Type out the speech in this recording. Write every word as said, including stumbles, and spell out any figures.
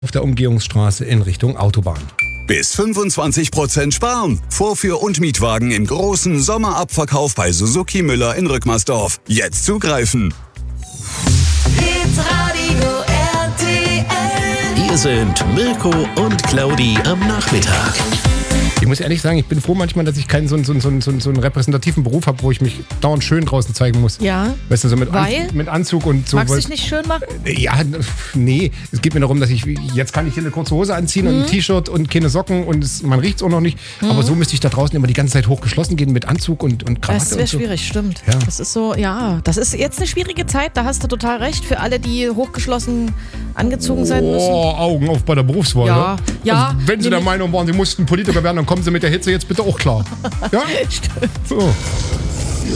auf der Umgehungsstraße in Richtung Autobahn. Bis fünfundzwanzig Prozent sparen. Vorführ- und Mietwagen im großen Sommerabverkauf bei Suzuki Müller in Rückmersdorf. Jetzt zugreifen. Hitradio R T L. Hier sind Mirko und Claudi am Nachmittag. Ich muss ehrlich sagen, ich bin froh manchmal, dass ich keinen so, so, so, so, so einen repräsentativen Beruf habe, wo ich mich dauernd schön draußen zeigen muss. Ja. Weißt du, so mit, Weil? An, mit Anzug und so. Magst du dich nicht schön machen? Ja, nee. Es geht mir darum, dass ich, jetzt kann ich hier eine kurze Hose anziehen Mhm. und ein T-Shirt und keine Socken und es, man riecht es auch noch nicht. Mhm. Aber so müsste ich da draußen immer die ganze Zeit hochgeschlossen gehen mit Anzug und, und Krawatte. Das wäre und so. schwierig, stimmt. Ja. Das ist so, ja, das ist jetzt eine schwierige Zeit, da hast du total recht, für alle, die hochgeschlossen angezogen sein müssen. Oh, Augen auf bei der Berufswahl. Ja, ne? ja. Also, wenn Sie der Meinung waren, Sie mussten Politiker werden, dann kommen Sie mit der Hitze jetzt bitte auch klar. Ja? Stimmt. So.